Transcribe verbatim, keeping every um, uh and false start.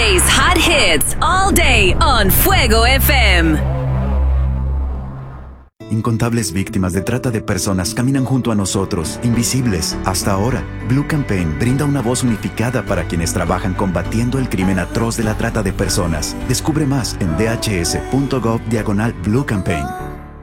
Today's hot hits all day on Fuego F M. Incontables víctimas de trata de personas caminan junto a nosotros, invisibles, hasta ahora. Blue Campaign brinda una voz unificada para quienes trabajan combatiendo el crimen atroz de la trata de personas. Descubre más en dhs.gov diagonal Blue Campaign.